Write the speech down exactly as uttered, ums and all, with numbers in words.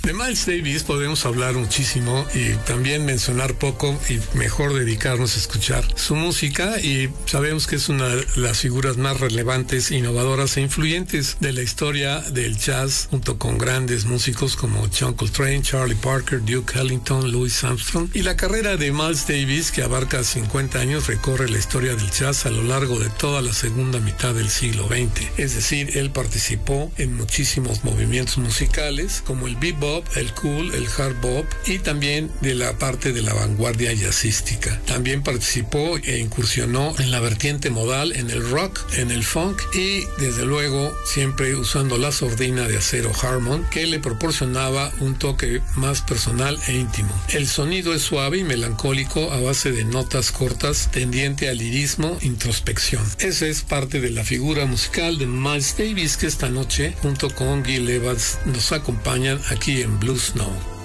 De Miles Davis podemos hablar muchísimo y también mencionar poco y mejor dedicarnos a escuchar su música, y sabemos que es una de las figuras más relevantes, innovadoras e influyentes de la historia del jazz, junto con grandes músicos como John Coltrane, Charlie Parker, Duke Ellington, Louis Armstrong. Y la carrera de Miles Davis, que abarca cincuenta años, recorre la historia del jazz a lo largo de toda la segunda mitad del siglo veinte. Es decir, él participó en muchísimos movimientos musicales como el bebop, el cool, el hard bop, y también de la parte de la vanguardia jazzística. También participó e incursionó en la vertiente modal, en el rock, en el funk, y desde luego siempre usando la sordina de acero Harmon, que le proporcionaba un toque más personal e íntimo. El sonido es suave y melancólico a base de notas cortas, tendiente al lirismo, introspección. Esa es parte de la figura musical de Miles Davis, que esta noche junto con Gil Evans nos acompañan aquí en Blue Snow.